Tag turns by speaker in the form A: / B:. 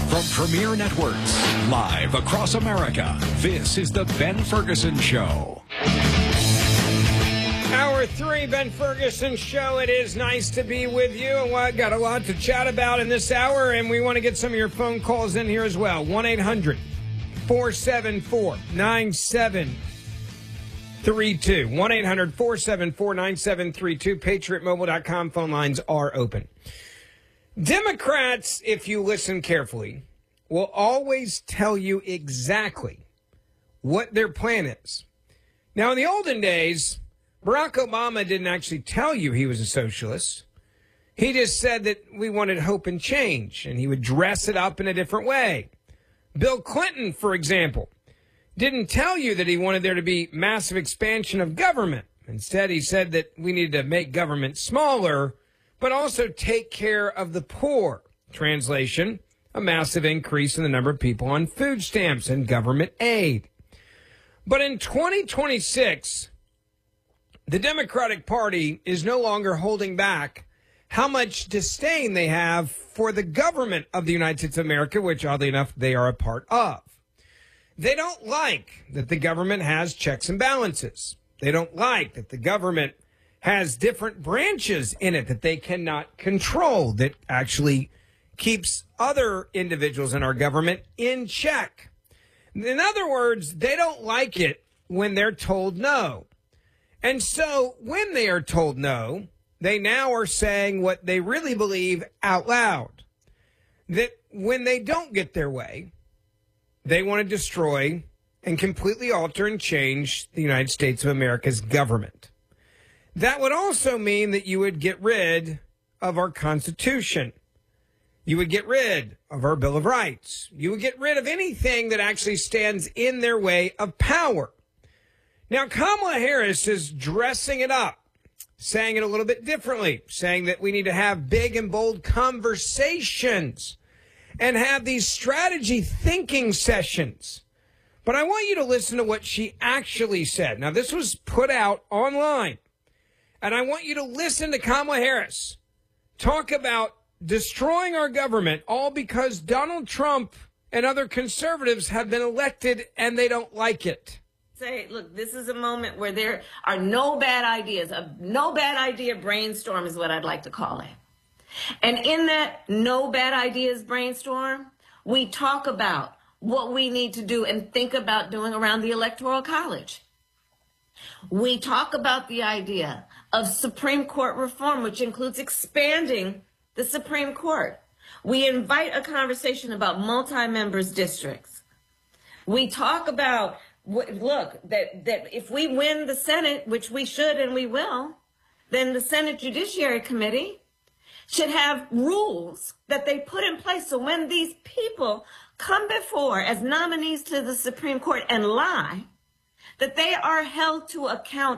A: From Premier Networks, live across America, this is The Ben Ferguson Show.
B: Hour 3, Ben Ferguson Show. It is nice to be with you. And we've got a lot to chat about in this hour, and we want to get some of your phone calls in here as well. 1-800-474-9732. 1-800-474-9732. PatriotMobile.com. Phone lines are open. Democrats, if you listen carefully, will always tell you exactly what their plan is. Now, in the olden days, Barack Obama didn't actually tell you he was a socialist. He just said that we wanted hope and change, and he would dress it up in a different way. Bill Clinton, for example, didn't tell you that he wanted there to be massive expansion of government. Instead, he said that we needed to make government smaller, but also take care of the poor. Translation, a massive increase in the number of people on food stamps and government aid. But in 2026, the Democratic Party is no longer holding back how much disdain they have for the government of the United States of America, which, oddly enough, they are a part of. They don't like that the government has checks and balances. They don't like that the government has different branches in it that they cannot control, that actually keeps other individuals in our government in check. In other words, they don't like it when they're told no. And so when they are told no, they now are saying what they really believe out loud, that when they don't get their way, they want to destroy and completely alter and change the United States of America's government. That would also mean that you would get rid of our Constitution. You would get rid of our Bill of Rights. You would get rid of anything that actually stands in their way of power. Now, Kamala Harris is dressing it up, saying it a little bit differently, saying that we need to have big and bold conversations and have these strategy thinking sessions. But I want you to listen to what she actually said. Now, this was put out online. And I want you to listen to Kamala Harris talk about destroying our government, all because Donald Trump and other conservatives have been elected and they don't like it.
C: Say, look, this is a moment where there are no bad ideas. A no bad idea brainstorm is what I'd like to call it. And in that no bad ideas brainstorm, we talk about what we need to do and think about doing around the Electoral College. We talk about the idea of Supreme Court reform, which includes expanding the Supreme Court. We invite a conversation about multi-members districts. We talk about, look, that if we win the Senate, which we should and we will, then the Senate Judiciary Committee should have rules that they put in place so when these people come before as nominees to the Supreme Court and lie, that they are held to account